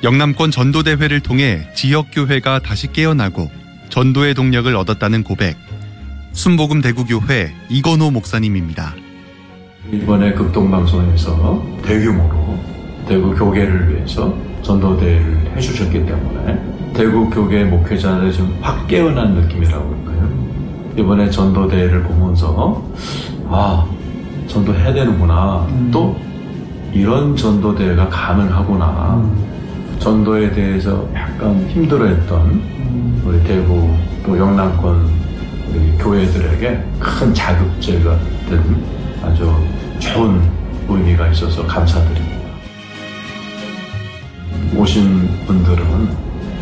영남권 전도대회를 통해 지역교회가 다시 깨어나고 전도의 동력을 얻었다는 고백. 순복음 대구교회 이건호 목사님입니다. 이번에 극동방송에서 대규모로 대구 교계를 위해서 전도대회를 해주셨기 때문에 대구 교계 목회자들이 좀 확 깨어난 느낌이라고 할까요? 이번에 전도대회를 보면서 전도해야 되는구나. 또 이런 전도대회가 가능하구나. 전도에 대해서 약간 힘들어했던 우리 대구 또 영남권 우리 교회들에게 큰 자극제가 된 아주 좋은 의미가 있어서 감사드립니다. 오신 분들은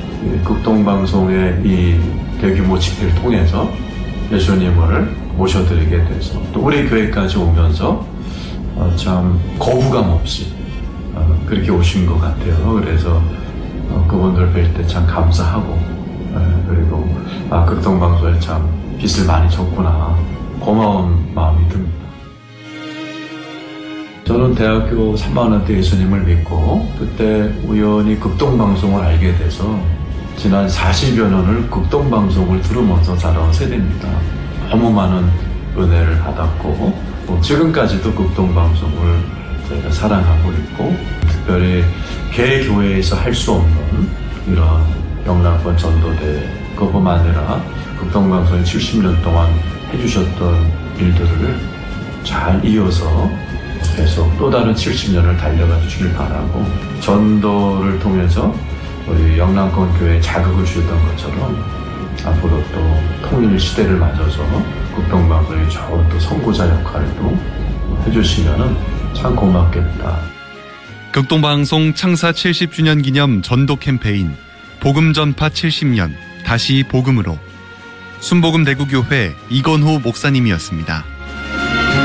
극동방송의 이 대규모 집회를 통해서 예수님을 모셔드리게 돼서 또 우리 교회까지 오면서 참 거부감 없이 그렇게 오신 것 같아요. 그래서 그분들 뵐 때 참 감사하고 그리고 극동방송에 참 빚을 많이 졌구나 고마운 마음이 듭니다. 저는 대학교 3학년 때 예수님을 믿고 그때 우연히 극동방송을 알게 돼서 지난 40여 년을 극동방송을 들으면서 자라온 세대입니다. 너무 많은 은혜를 받았고 지금까지도 극동방송을 저희가 사랑하고 있고 특별히 개교회에서 할 수 없는 이런 영남권 전도대 그것뿐만 아니라 극동방송이 70년 동안 해주셨던 일들을 잘 이어서 계속 또 다른 70년을 달려가 주길 바라고 전도를 통해서 우리 영남권 교회에 자극을 주셨던 것처럼 앞으로 또 통일 시대를 맞아서 극동방송의 좋은 또 선구자 역할도 해주시면은 참 고맙겠다. 극동방송 창사 70주년 기념 전도 캠페인 복음 전파 70년 다시 복음으로 순복음 대구교회 이건호 목사님이었습니다.